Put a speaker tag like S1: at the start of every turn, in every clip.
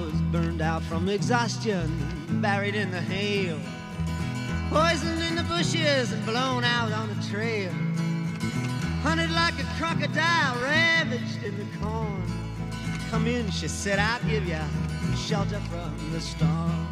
S1: was burned out from exhaustion, buried in the hail, poisoned in the bushes and blown out on the trail, hunted like a crocodile, ravaged in the corn. Come in, she said, I'll give you shelter from the storm.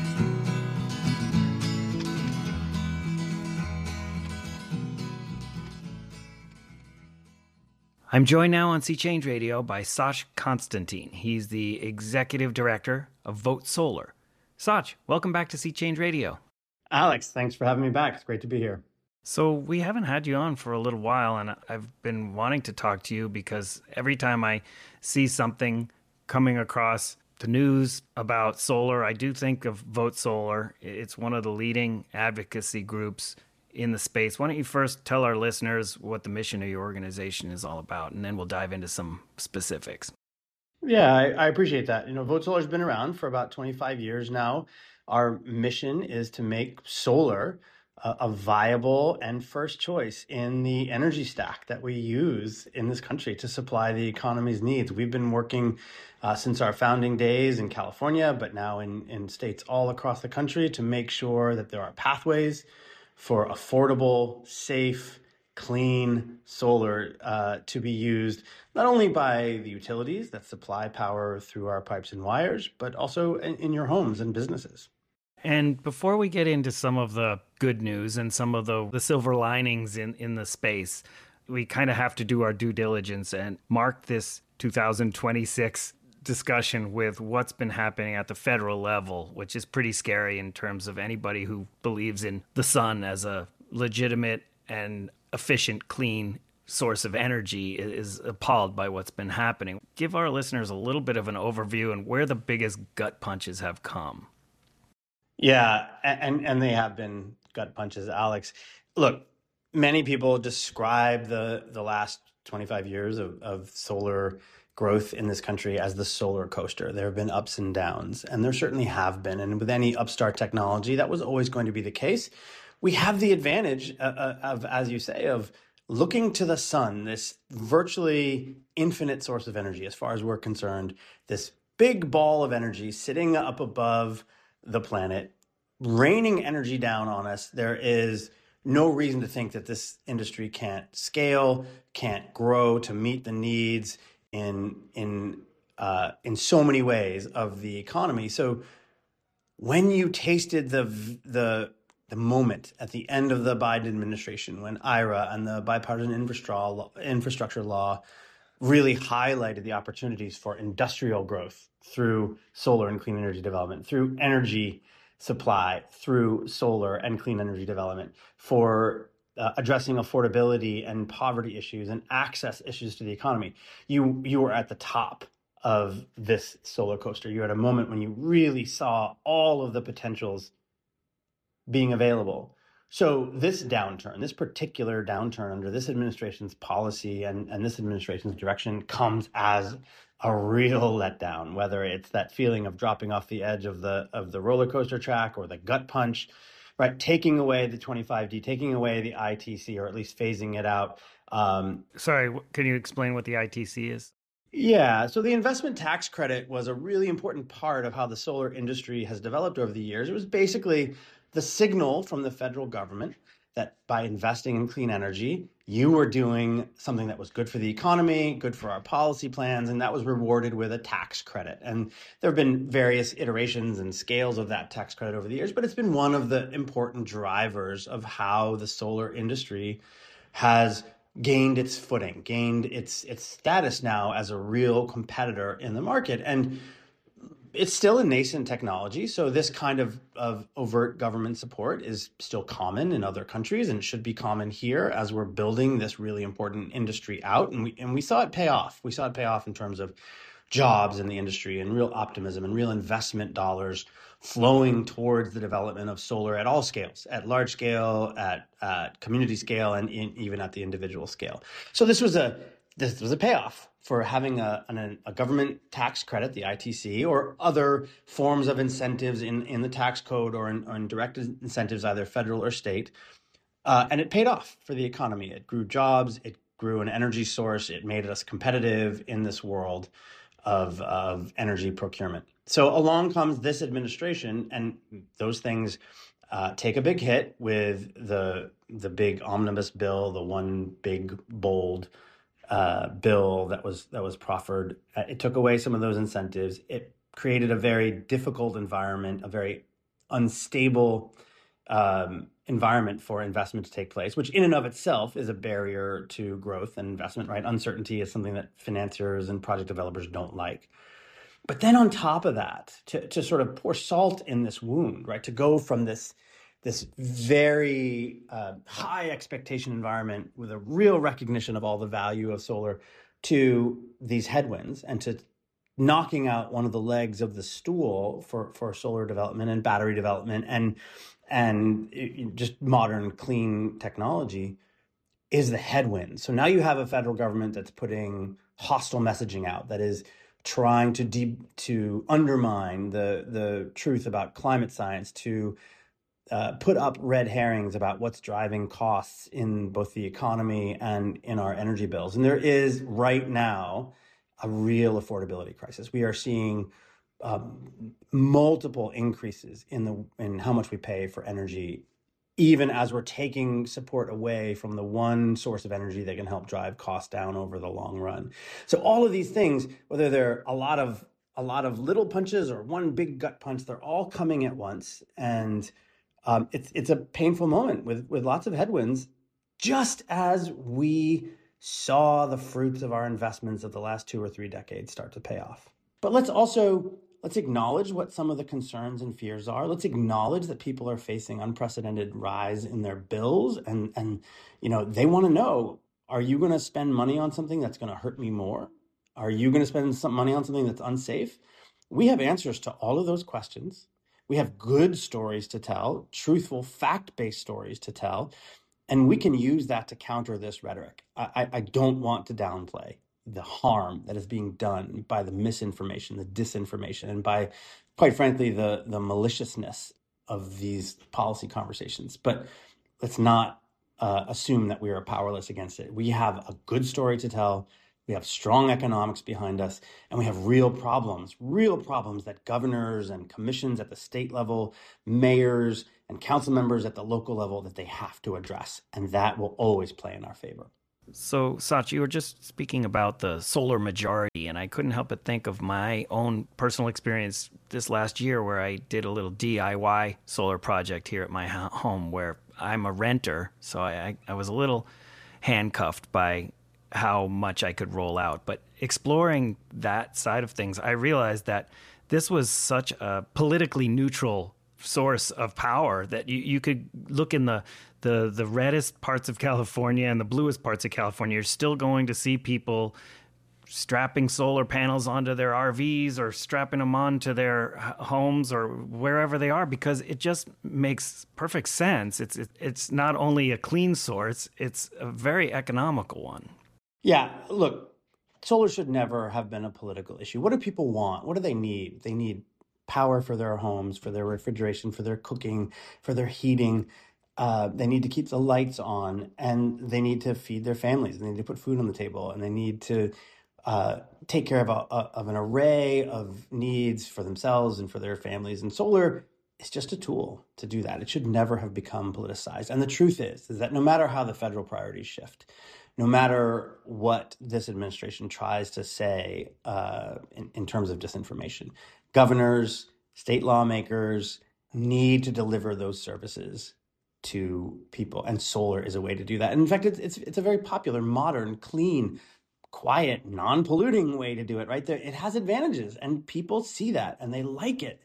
S2: I'm joined now on Sea Change Radio by Sach Constantine. He's the executive director of Vote Solar. Sach, welcome back to Sea Change Radio.
S3: Alex, thanks for having me back. It's great to be here.
S2: So we haven't had you on for a little while, and I've been wanting to talk to you because every time I see something coming across the news about solar, I do think of Vote Solar. It's one of the leading advocacy groups in the space. Why don't you first tell our listeners what the mission of your organization is all about, and then we'll dive into some specifics.
S3: Yeah, I appreciate that. Vote Solar has been around for about 25 years now. Our mission is to make solar a viable and first choice in the energy stack that we use in this country to supply the economy's needs. We've been working since our founding days in California, but now in states all across the country to make sure that there are pathways for affordable, safe, clean solar to be used not only by the utilities that supply power through our pipes and wires, but also in your homes and businesses.
S2: And before we get into some of the good news and some of the silver linings in the space, we kind of have to do our due diligence and mark this 2026 discussion with what's been happening at the federal level, which is pretty scary in terms of anybody who believes in the sun as a legitimate and efficient, clean source of energy is appalled by what's been happening. Give our listeners a little bit of an overview and where the biggest gut punches have come.
S3: Yeah, and they have been gut punches, Alex. Look, many people describe the last 25 years of solar growth in this country as the solar coaster. There have been ups and downs, and there certainly have been. And with any upstart technology, that was always going to be the case. We have the advantage of, as you say, of looking to the sun, this virtually infinite source of energy, as far as we're concerned, this big ball of energy sitting up above the planet, raining energy down on us. There is no reason to think that this industry can't scale, can't grow to meet the needs in so many ways of the economy. So when you tasted the moment at the end of the Biden administration, when IRA and the bipartisan infrastructure law really highlighted the opportunities for industrial growth through solar and clean energy development, through energy supply, through solar and clean energy development, for addressing affordability and poverty issues and access issues to the economy. You were at the top of this solar coaster. You're at a moment when you really saw all of the potentials being available. So this downturn, this particular downturn under this administration's policy and this administration's direction comes as a real letdown, whether it's that feeling of dropping off the edge of the roller coaster track or the gut punch, right? Taking away the 25D, taking away the ITC, or at least phasing it out.
S2: Sorry, can you explain what the ITC is?
S3: Yeah, so the investment tax credit was a really important part of how the solar industry has developed over the years. It was basically the signal from the federal government that by investing in clean energy, you were doing something that was good for the economy, good for our policy plans, and that was rewarded with a tax credit. And there have been various iterations and scales of that tax credit over the years, but it's been one of the important drivers of how the solar industry has gained its footing, gained its status now as a real competitor in the market. And it's still a nascent technology, so this kind of overt government support is still common in other countries, and it should be common here as we're building this really important industry out. And we saw it pay off. We saw it pay off in terms of jobs in the industry and real optimism and real investment dollars flowing towards the development of solar at all scales, at large scale, at community scale, and even at the individual scale. So this was a payoff for having a government tax credit, the ITC, or other forms of incentives in the tax code or in direct incentives, either federal or state. And it paid off for the economy. It grew jobs. It grew an energy source. It made us competitive in this world. of energy procurement. So along comes this administration, and those things take a big hit with the big omnibus bill, the one big bold bill that was proffered. It took away some of those incentives. It created a very difficult environment, a very unstable environment for investment to take place, which in and of itself is a barrier to growth and investment, right? Uncertainty is something that financiers and project developers don't like. But then on top of that, to sort of pour salt in this wound, right? To go from this very high expectation environment with a real recognition of all the value of solar to these headwinds, and to knocking out one of the legs of the stool for solar development and battery development and just modern clean technology, is the headwind. So now you have a federal government that's putting hostile messaging out, that is trying to undermine the truth about climate science, to put up red herrings about what's driving costs in both the economy and in our energy bills. And there is right now a real affordability crisis. We are seeing multiple increases in how much we pay for energy, even as we're taking support away from the one source of energy that can help drive costs down over the long run. So all of these things, whether they're a lot of little punches or one big gut punch, they're all coming at once, and it's a painful moment with lots of headwinds, just as we saw the fruits of our investments of the last 2 or 3 decades start to pay off. But let's acknowledge what some of the concerns and fears are. Let's acknowledge that people are facing unprecedented rise in their bills, and they want to know, are you going to spend money on something that's going to hurt me more? Are you going to spend some money on something that's unsafe? We have answers to all of those questions. We have good stories to tell, truthful, fact-based stories to tell, and we can use that to counter this rhetoric. I don't want to downplay the harm that is being done by the misinformation, the disinformation, and by, quite frankly, the maliciousness of these policy conversations. But let's not assume that we are powerless against it. We have a good story to tell. We have strong economics behind us, and we have real problems that governors and commissions at the state level, mayors and council members at the local level, that they have to address. And that will always play in our favor.
S2: So, Sach, you were just speaking about the solar majority, and I couldn't help but think of my own personal experience this last year, where I did a little DIY solar project here at my home, where I'm a renter. So I was a little handcuffed by how much I could roll out. But exploring that side of things, I realized that this was such a politically neutral source of power that you could look in the reddest parts of California and the bluest parts of California. You're still going to see people strapping solar panels onto their RVs or strapping them onto their homes or wherever they are, because it just makes perfect sense. It's not only a clean source, it's a very economical one.
S3: Yeah, look, solar should never have been a political issue. What do people want? What do they need? They need power for their homes, for their refrigeration, for their cooking, for their heating. They need to keep the lights on, and they need to feed their families, and they need to put food on the table, and they need to take care of an array of needs for themselves and for their families. And solar is just a tool to do that. It should never have become politicized. And the truth is that no matter how the federal priorities shift, no matter what this administration tries to say in terms of disinformation, governors, state lawmakers need to deliver those services to people, and solar is a way to do that. And in fact, it's a very popular, modern, clean, quiet, non-polluting way to do it. Right there, it has advantages, and people see that and they like it.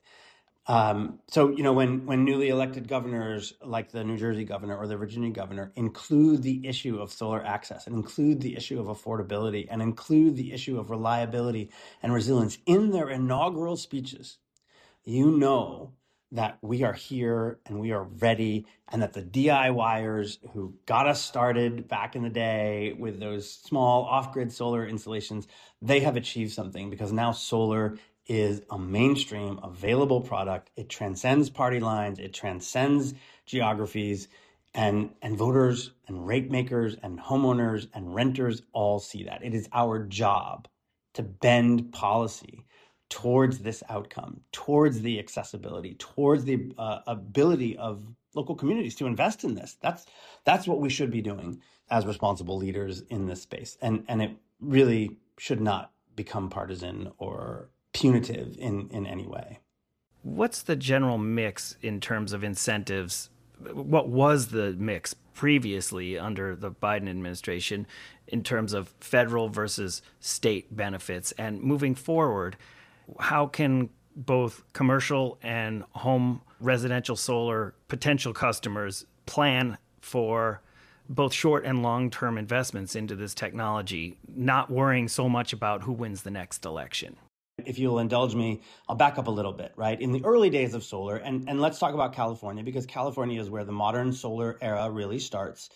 S3: So when newly elected governors like the New Jersey governor or the Virginia governor include the issue of solar access, and include the issue of affordability, and include the issue of reliability and resilience in their inaugural speeches, you know that we are here and we are ready, and that the DIYers who got us started back in the day with those small off-grid solar installations, they have achieved something, because now solar is a mainstream available product. It transcends party lines, it transcends geographies, and voters and rate makers and homeowners and renters all see that. It is our job to bend policy towards this outcome, towards the accessibility, towards the ability of local communities to invest in this. That's what we should be doing as responsible leaders in this space. And it really should not become partisan or punitive in any way.
S2: What's the general mix in terms of incentives? What was the mix previously under the Biden administration in terms of federal versus state benefits? And moving forward, how can both commercial and home residential solar potential customers plan for both short and long-term investments into this technology, not worrying so much about who wins the next election?
S3: If you'll indulge me, I'll back up a little bit, right? In the early days of solar, and let's talk about California, because California is where the modern solar era really starts.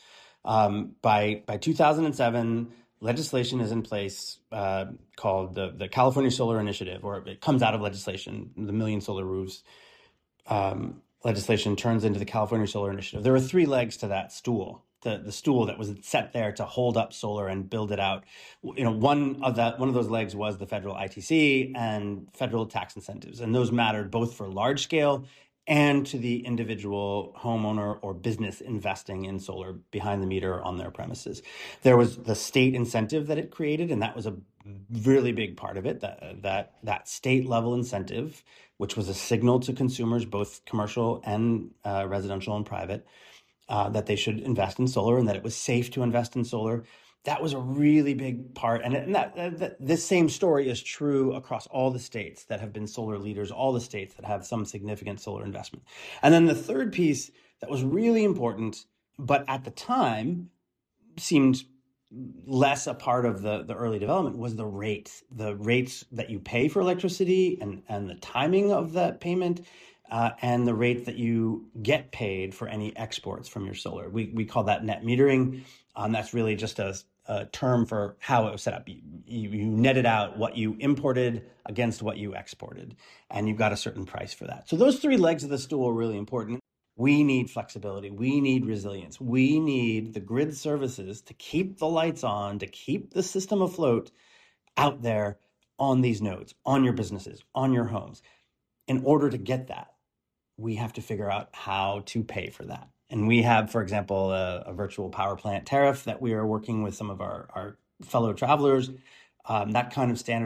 S3: By 2007, legislation is in place called the California Solar Initiative, or it comes out of legislation. The Million Solar Roofs legislation turns into the California Solar Initiative. There were three legs to that stool. The stool that was set there to hold up solar and build it out. One of those legs was the federal ITC and federal tax incentives, and those mattered both for large scale and to the individual homeowner or business investing in solar behind the meter on their premises. There was the state incentive that it created, and that was a really big part of it. That state level incentive, which was a signal to consumers, both commercial and residential and private, that they should invest in solar and that it was safe to invest in solar. That was a really big part. And this same story is true across all the states that have been solar leaders, all the states that have some significant solar investment. And then the third piece that was really important, but at the time seemed less a part of the early development, was the rates that you pay for electricity and the timing of that payment. And the rate that you get paid for any exports from your solar. We call that net metering. That's really just a term for how it was set up. You netted out what you imported against what you exported, and you got a certain price for that. So those three legs of the stool are really important. We need flexibility. We need resilience. We need the grid services to keep the lights on, to keep the system afloat out there on these nodes, on your businesses, on your homes. In order to get that, we have to figure out how to pay for that. And we have, for example, a virtual power plant tariff that we are working with some of our fellow travelers. That kind of standard